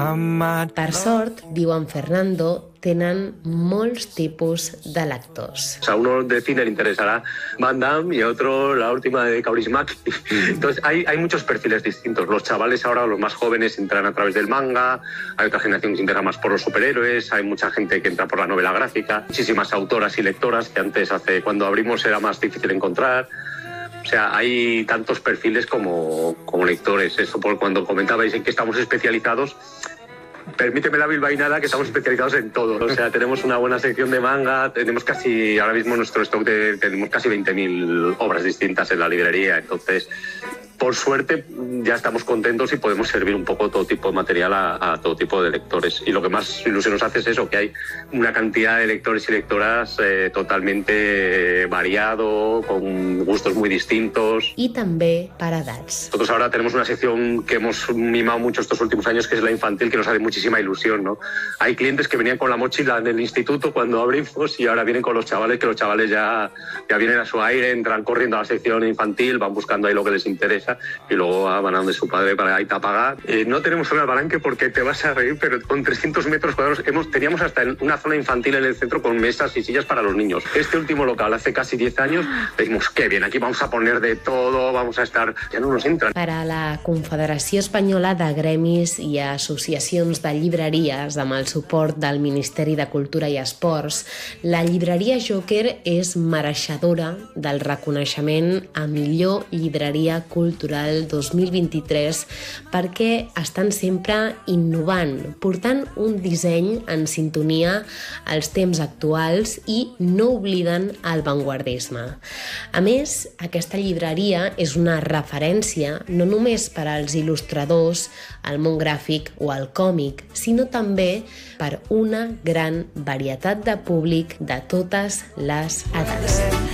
Per sort, diu en Fernando, tenen molts tipus de lectors. A uno de cine le interesará Van Damme y a otro la última de Kaurismäki. Entonces hay muchos perfiles distintos. Los chavales ahora, los más jóvenes, entran a través del manga, hay otra generación que se interesa más por los superhéroes, hay mucha gente que entra por la novela gráfica, muchísimas autoras y lectoras que antes, cuando abrimos, era más difícil encontrar. O sea, hay tantos perfiles como lectores. Eso por cuando comentabais en que estamos especializados, permíteme la bilbainada que estamos especializados en todo. O sea, tenemos una buena sección de manga, tenemos ahora mismo nuestro stock tenemos casi 20.000 obras distintas en la librería. Entonces, por suerte, ya estamos contentos y podemos servir un poco todo tipo de material a todo tipo de lectores. Y lo que más ilusión nos hace es eso, que hay una cantidad de lectores y lectoras totalmente variado, con gustos muy distintos. I també per edats. Nosotros ahora tenemos una sección que hemos mimado mucho estos últimos años, que es la infantil, que nos hace muchísima ilusión, ¿no? Hay clientes que venían con la mochila en el instituto cuando abrimos y ahora vienen con los chavales, que los chavales ya vienen a su aire, entran corriendo a la sección infantil, van buscando ahí lo que les interesa y luego van a donde su padre para ahí a pagar. No tenemos un albaranque porque te vas a reír, pero con 300 metros cuadrados teníamos hasta una zona infantil en el centro con mesas y sillas para los niños. Este último local, hace casi 10 años, decimos, qué bien, aquí vamos a poner de todo, vamos a estar... Ya no nos entran. Per a la Confederació Espanyola de Gremis i Associacions de Llibreries, amb el suport del Ministeri de Cultura i Esports, la llibreria Joker és mereixedora del reconeixement a millor llibreria cultural 2023 perquè estan sempre innovant, portant un disseny en sintonia als temps actuals i no obliden el vanguardisme. A més, aquesta llibreria és una referència no només per als il·lustradors, el món gràfic o el còmic, sinó també per una gran varietat de públic de totes les edats.